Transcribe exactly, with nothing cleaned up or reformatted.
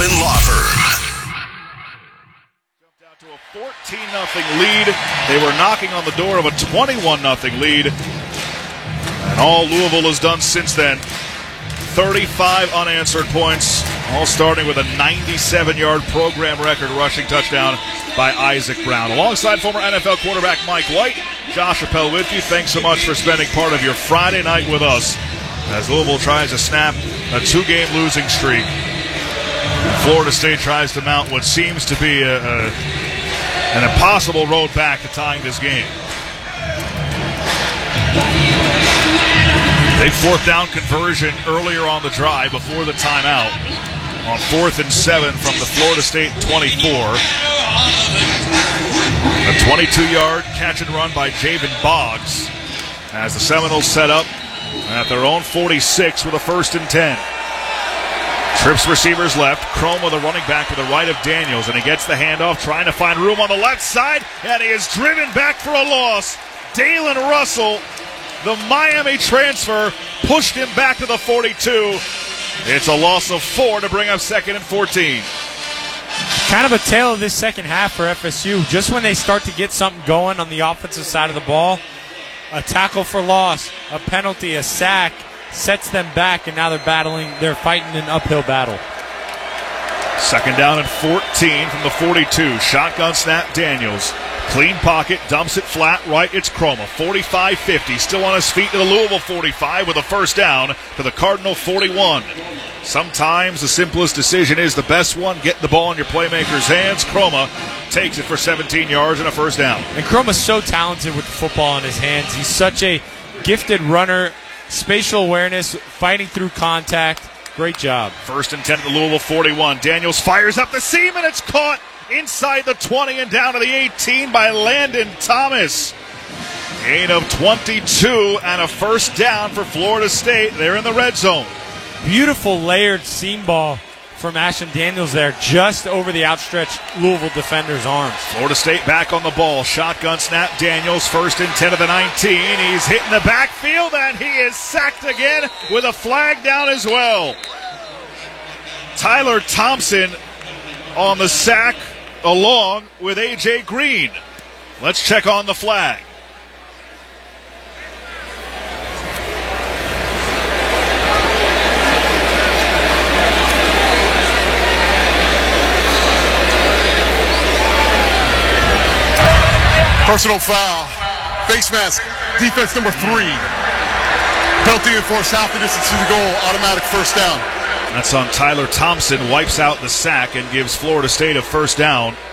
Hoffman Law Firm. Jumped out to a fourteen nothing lead. They were knocking on the door of a twenty-one nothing lead. And all Louisville has done since then, thirty-five unanswered points, all starting with a ninety-seven yard program record rushing touchdown by Isaac Brown. Alongside former N F L quarterback Mike White, Josh Appel with you. Thanks so much for spending part of your Friday night with us as Louisville tries to snap a two-game losing streak. Florida State tries to mount what seems to be a, a, an impossible road back to tying this game. Big fourth down conversion earlier on the drive before the timeout on fourth and seven from the Florida State twenty-four. A twenty-two yard catch and run by Javen Boggs as the Seminoles set up at their own forty-six with a first and ten. Trips receivers left. Chroma, the running back, to the right of Daniels, and he gets the handoff, trying to find room on the left side, and he is driven back for a loss. Dalen Russell, the Miami transfer, pushed him back to the forty-two. It's a loss of four to bring up second and fourteen. Kind of a tale of this second half for F S U. Just when they start to get something going on the offensive side of the ball, a tackle for loss, a penalty, a sack, sets them back, and now they're battling, they're fighting an uphill battle. Second down and fourteen from the forty-two. Shotgun snap, Daniels. Clean pocket, dumps it flat right. It's Chroma. forty-five fifty. Still on his feet to the Louisville forty-five with a first down to the Cardinal forty-one. Sometimes the simplest decision is the best one. Get the ball in your playmaker's hands. Chroma takes it for seventeen yards and a first down. And Chroma's so talented with the football in his hands. He's such a gifted runner, spatial awareness, fighting through contact. Great job. First and ten at the Louisville forty-one. Daniels fires up the seam, and it's caught inside the twenty and down to the eighteen by Landon Thomas. Gain of twenty-two and a first down for Florida State. They're in the red zone. Beautiful layered seam ball from Ashton Daniels there, just over the outstretched Louisville defender's arms. Florida State back on the ball. Shotgun snap, Daniels, first and ten of the nineteen. He's hitting the backfield, and he is sacked again with a flag down as well. Tyler Thompson on the sack along with A J Green. Let's check on the flag. Personal foul, face mask, defense number three. Penalty enforced half the distance to the goal, automatic first down. That's on Tyler Thompson, wipes out the sack and gives Florida State a first down.